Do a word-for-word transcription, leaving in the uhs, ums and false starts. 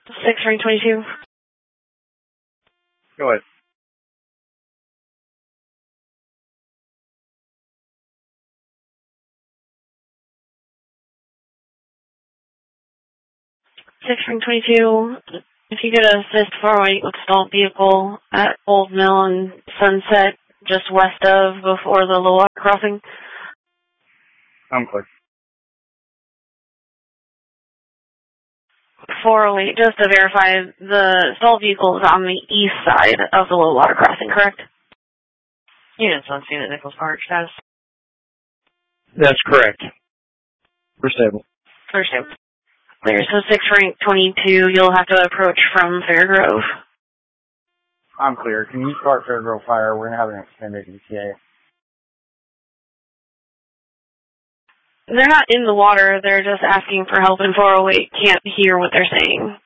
six ring twenty-two. Go ahead. six ring twenty-two. If you could assist four oh eight with stalled vehicle at Old Mill and Sunset, just west of, before the low water crossing. I'm clear. four oh eight, just to verify, the stalled vehicle is on the east side of the low water crossing, correct? Units on scene at Nichols Park, status. That's correct. We're stable. We're stable. Clear, so six rank twenty-two, you'll have to approach from Fairgrove. I'm clear. Can you start Fairgrove Fire? We're going to have an extended E T A. They're not in the water, they're just asking for help, and four oh eight can't hear what they're saying.